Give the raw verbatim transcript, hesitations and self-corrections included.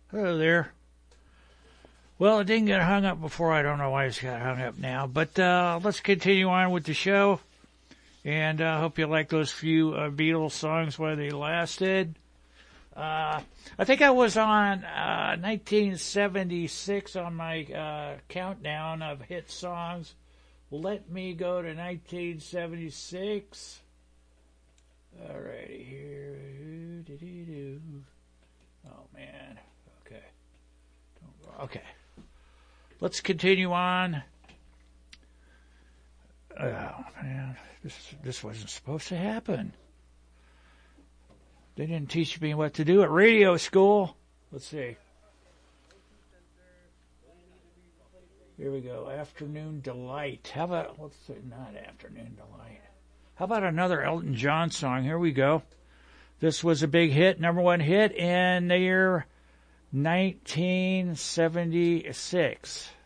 Hello there. Well, it didn't get hung up before. I don't know why it's got hung up now. But uh, let's continue on with the show. And I uh, hope you like those few uh, Beatles songs while they lasted. Uh, I think I was on uh, nineteen seventy-six on my uh, countdown of hit songs. Let me go to nineteen seventy-six. Alrighty, here. Oh, man. Okay. Okay. Let's continue on. Oh, man. This, this wasn't supposed to happen. They didn't teach me what to do at radio school. Let's see. Here we go. Afternoon Delight. How about, let's say, not Afternoon Delight. How about another Elton John song? Here we go. This was a big hit, number one hit in the year nineteen seventy-six.